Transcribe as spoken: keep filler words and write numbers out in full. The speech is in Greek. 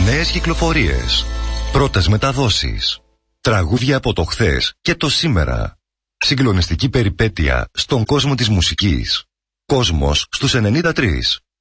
Νέες κυκλοφορίες. Πρώτες μεταδόσεις. Τραγούδια από το χθες και το σήμερα. Συγκλονιστική περιπέτεια στον κόσμο της μουσικής. Κόσμος στους ενενήντα τρία.